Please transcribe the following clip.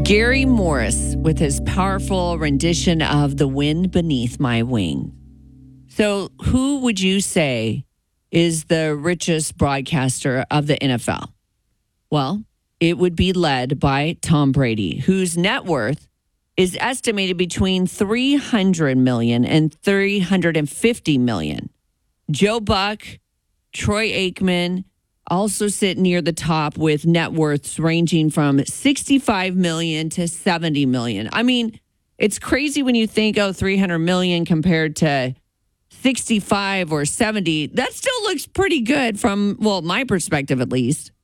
Gary Morris with his powerful rendition of The Wind Beneath My Wing. So, who would you say is the richest broadcaster of the NFL? Well, it would be led by Tom Brady, whose net worth is estimated between $300 million and $350 million. Joe Buck, Troy Aikman also sit near the top with net worths ranging from $65 million to $70 million. I mean, it's crazy when you think, $300 million compared to 65 or 70. That still looks pretty good from, my perspective at least.